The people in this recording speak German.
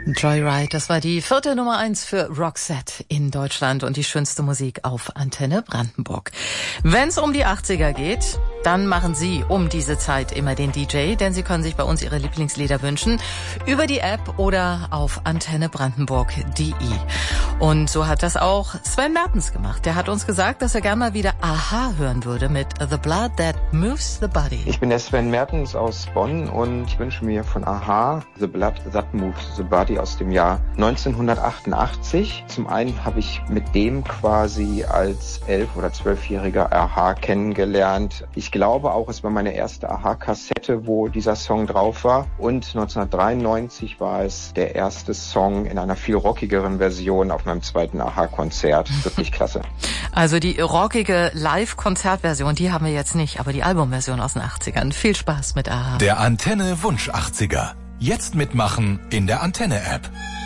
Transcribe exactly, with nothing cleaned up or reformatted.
Joyride, das war die vierte Nummer eins für Roxette in Deutschland und die schönste Musik auf Antenne Brandenburg. Wenn es um die achtziger geht, dann machen Sie um diese Zeit immer den D J, denn Sie können sich bei uns Ihre Lieblingslieder wünschen über die App oder auf antenne brandenburg punkt de. Und so hat das auch Sven Mertens gemacht. Der hat uns gesagt, dass er gerne mal wieder Aha hören würde mit The Blood That Moves the Body. Ich bin der Sven Mertens aus Bonn und ich wünsche mir von Aha The Blood That Moves the Body aus dem Jahr neunzehnhundertachtundachtzig. Zum einen habe ich mit dem quasi als elf- oder zwölfjähriger Aha kennengelernt. Ich glaube auch, es war meine erste Aha-Kassette, wo dieser Song drauf war. Und neunzehnhundertdreiundneunzig war es der erste Song in einer viel rockigeren Version auf meinem zweiten Aha-Konzert. Wirklich klasse. Also die rockige Live-Konzertversion, die haben wir jetzt nicht, aber die Albumversion aus den achtzigern. Viel Spaß mit Aha. Der Antenne Wunsch achtziger. Jetzt mitmachen in der Antenne-App.